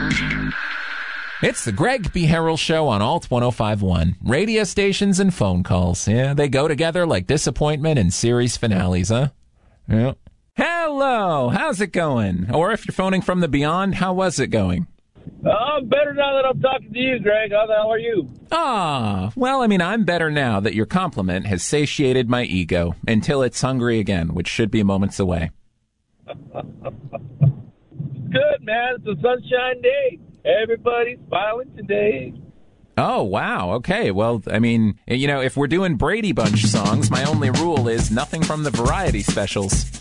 It's the Greg B. Harrell Show on Alt 1051. Radio stations and phone calls. Yeah, they go together like disappointment and series finales, huh? Yeah. Hello, how's it going? Or if you're phoning from the beyond, how was it going? I'm better now that I'm talking to you, Greg. How the hell are you? Well, I mean, I'm better now that your compliment has satiated my ego until it's hungry again, which should be moments away. Good, man. It's a sunshine day. Everybody's smiling today. Oh, wow. Okay. Well, I mean, if we're doing Brady Bunch songs, my only rule is nothing from the variety specials.